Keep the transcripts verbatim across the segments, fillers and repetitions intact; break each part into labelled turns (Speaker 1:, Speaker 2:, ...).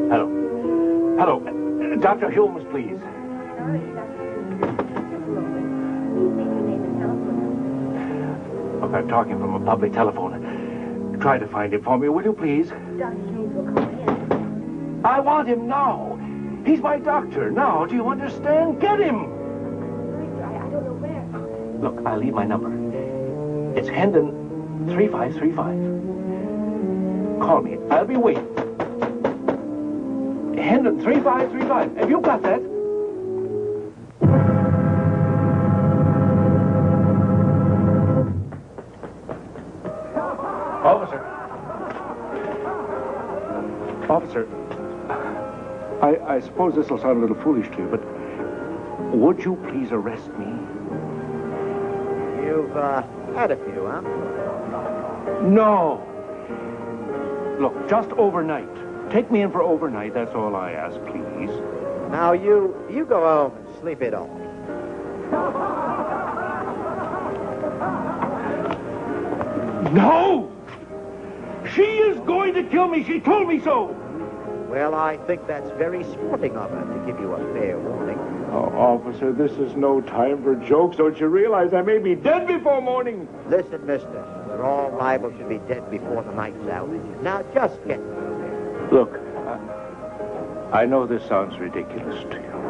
Speaker 1: Hello. Hello. Uh, Doctor Holmes, please.
Speaker 2: Sorry, Doctor
Speaker 1: Look, I'm talking from a public telephone. Try to find him for me, will you, please?
Speaker 2: Doctor Holmes will call in.
Speaker 1: I want him now. He's my doctor now. Do you understand? Get him.
Speaker 2: I, I don't know where.
Speaker 1: Look, I'll leave my number. It's Hendon three five three five. Call me. I'll be waiting. Hendon three five three five. Have you got that? Officer. Officer. I, I suppose this will sound a little foolish to you, but would you please arrest me?
Speaker 3: You've, uh, had a few, huh?
Speaker 1: No. Look, just overnight. Take me in for overnight, that's all I ask, please.
Speaker 3: Now, you, you go home and sleep it off.
Speaker 1: No! She is going to kill me. She told me so.
Speaker 3: Well, I think that's very sporting of her to give you a fair warning.
Speaker 4: Oh, officer, this is no time for jokes. Don't you realize I may be dead before morning?
Speaker 3: Listen, mister, we're all liable to be dead before the night's out. Now, just get there.
Speaker 1: Look, I, I know this sounds ridiculous to you.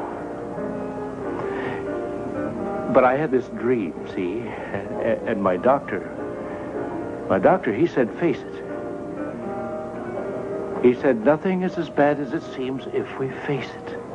Speaker 1: But I had this dream, see? And, and my doctor, my doctor, he said, face it. He said, nothing is as bad as it seems if we face it.